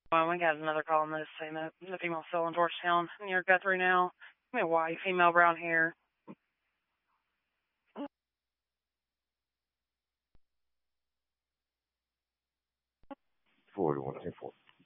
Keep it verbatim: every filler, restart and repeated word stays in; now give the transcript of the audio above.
Well, we got another call on this saying that the female's still in Georgetown near Guthrie now. I mean, white, female, brown hair. forty-one, four.